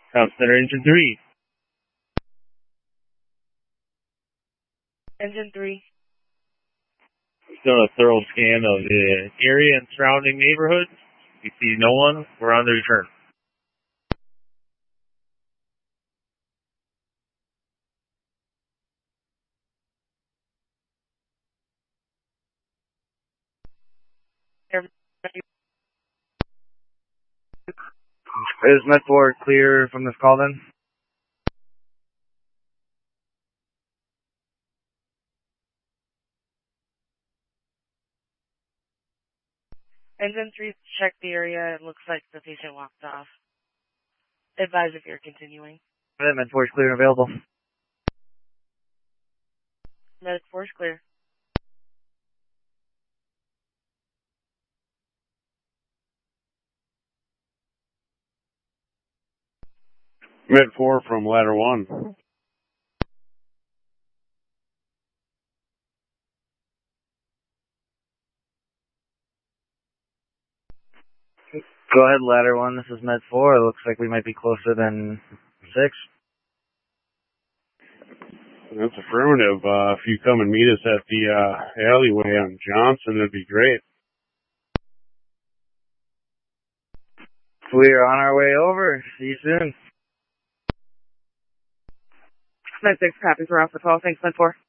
South Center Engine 3. Engine 3. We've done a thorough scan of the area and surrounding neighborhoods. We see no one. We're on the return. Is Med 4 clear from this call then? Engine 3 checked the area. It looks like the patient walked off. Advise if you're continuing. Med 4 is clear and available. Med 4 is clear. Med 4 from ladder 1. Go ahead, ladder 1. This is Med 4. It looks like we might be closer than 6. That's affirmative. If you come and meet us at the alleyway on Johnson, that'd be great. We're on our way over. See you soon. Med 6 copies. We're off the call. Thanks, Med 4.